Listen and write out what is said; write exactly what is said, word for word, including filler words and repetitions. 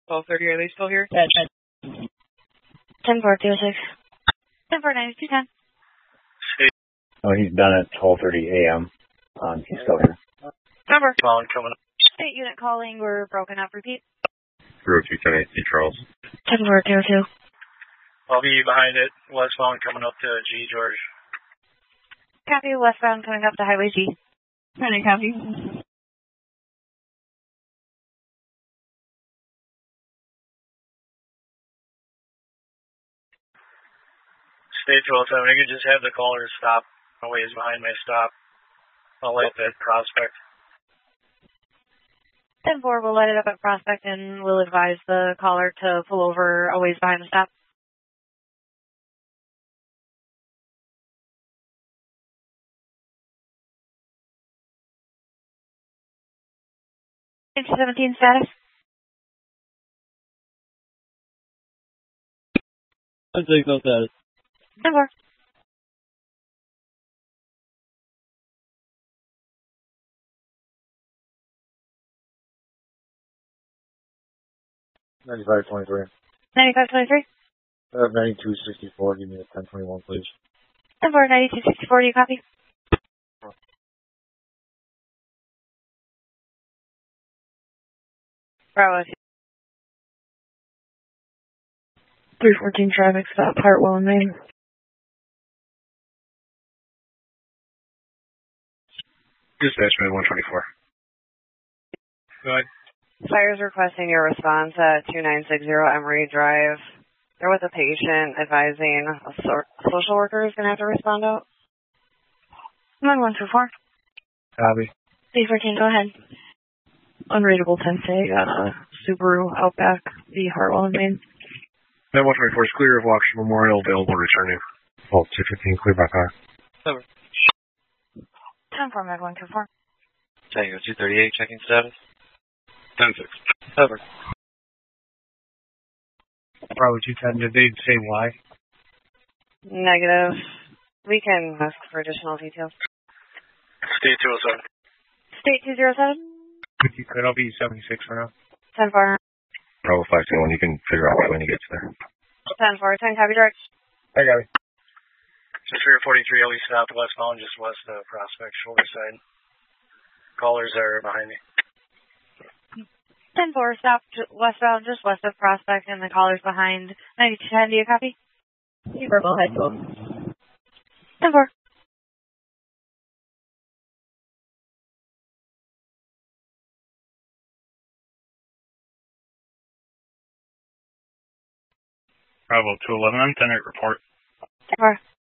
twelve thirty, are they still here? Yeah, ten four two six. ten four ninety-two ten. State. Oh, he's done at twelve thirty a.m. Um, he's still here. Number. Phone coming up. State unit calling, we're broken up, repeat. zero two ten eight C Charles. ten four two two. I'll be behind it. Westbound coming up to G, George. Copy, westbound coming up to Highway G. Ready, copy. State twelve seven, you can just have the caller stop a ways behind my stop. I'll light that prospect. ten four, we'll light it up at Prospect and we'll advise the caller to pull over a ways behind the stop. seventeen status. I'm taking no status. ten four. ninety-five twenty-three. ninety-five twenty-three. Uh, ninety-two sixty-four. Give me a ten twenty-one, please. ten four ninety-two sixty-four, do you copy? Bravo. three fourteen traffic stop, Hartwell and Main. Dispatch man one twenty-four. Go ahead. Fire's requesting your response at two nine six zero Emory Drive. There was a patient advising a so social worker is going to have to respond out. one one two four. Copy. three fourteen, go ahead. Unreadable ten K, uh, Subaru Outback, the Hartwell and Main. Man one twenty-four is clear of Washington Memorial, available returning. Oh, two fifteen, clear by car. Over. ten four, Meg one two four. Tango two thirty-eight, checking status. ten six. Over. Bravo two ten, did they say why? Negative. We can ask for additional details. State two oh seven. State two zero seven. Could you, could I be seventy-six for now? ten four. Bravo five two one, you can figure out when he gets there. ten four, ten copy direct. I got it. Just three forty-three, I'll be stopped westbound, just west of Prospect, shoulder side. Callers are behind me. ten four, stop westbound, just west of Prospect, and the caller's behind. ninety-two ten, do you copy? Purple head twelve. ten four. Bravo two eleven, I'm ten eight report. ten four.